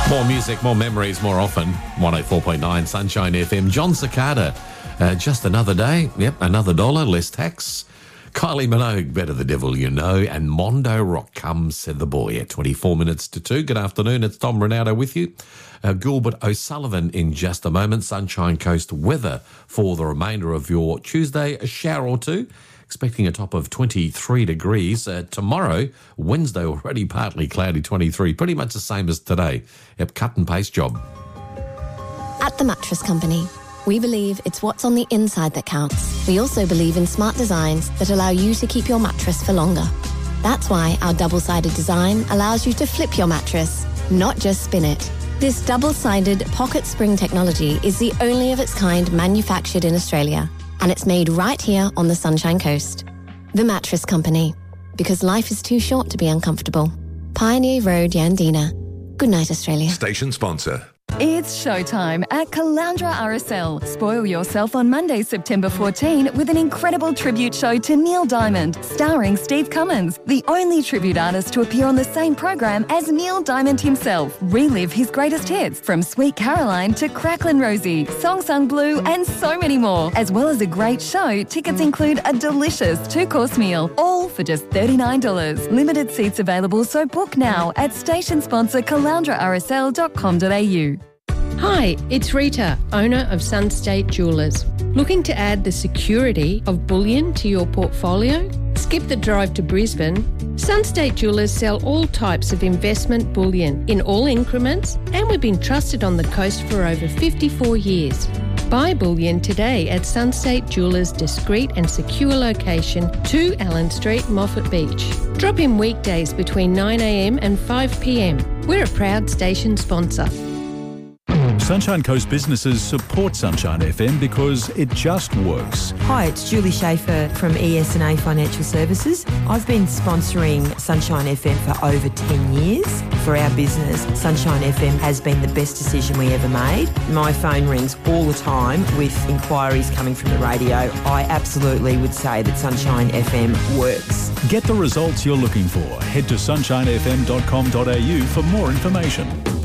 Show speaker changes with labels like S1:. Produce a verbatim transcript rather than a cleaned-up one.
S1: More music, more memories, more often. one oh four point nine Sunshine F M. John Cicada. Uh, just another day. Yep, another dollar, less tax. Kylie Minogue, Better the Devil You Know. And Mondo Rock Comes, said the boy, at twenty-four minutes to two. Good afternoon. It's Tom Ronaldo with you. Uh, Gilbert O'Sullivan in just a moment. Sunshine Coast weather for the remainder of your Tuesday. A shower or two. Expecting a top of twenty-three degrees. Uh, tomorrow, Wednesday, already partly cloudy, twenty-three. Pretty much the same as today. Yep, cut and paste job.
S2: At The Mattress Company, we believe it's what's on the inside that counts. We also believe in smart designs that allow you to keep your mattress for longer. That's why our double-sided design allows you to flip your mattress, not just spin it. This double-sided pocket spring technology is the only of its kind manufactured in Australia. And it's made right here on the Sunshine Coast. The Mattress Company. Because life is too short to be uncomfortable. Pioneer Road, Yandina. Good night, Australia.
S3: Station sponsor.
S4: It's showtime at Caloundra R S L. Spoil yourself on Monday, September fourteenth with an incredible tribute show to Neil Diamond, starring Steve Cummins, the only tribute artist to appear on the same program as Neil Diamond himself. Relive his greatest hits from Sweet Caroline to Cracklin' Rosie, Song Sung Blue and so many more. As well as a great show, tickets include a delicious two-course meal, all for just thirty-nine dollars. Limited seats available, so book now at station sponsor caloundra r s l dot com dot a u.
S5: Hi, it's Rita, owner of Sunstate Jewellers. Looking to add the security of bullion to your portfolio? Skip the drive to Brisbane. Sunstate Jewellers sell all types of investment bullion in all increments, and we've been trusted on the coast for over fifty-four years. Buy bullion today at Sunstate Jewellers' discreet and secure location, two Allen Street, Moffat Beach. Drop in weekdays between nine a m and five p m. We're a proud station sponsor.
S6: Sunshine Coast businesses support Sunshine F M because it just works.
S7: Hi, it's Julie Schaefer from E S and A Financial Services. I've been sponsoring Sunshine F M for over ten years. For our business, Sunshine F M has been the best decision we ever made. My phone rings all the time with inquiries coming from the radio. I absolutely would say that Sunshine F M works.
S6: Get the results you're looking for. Head to sunshine f m dot com dot a u for more information.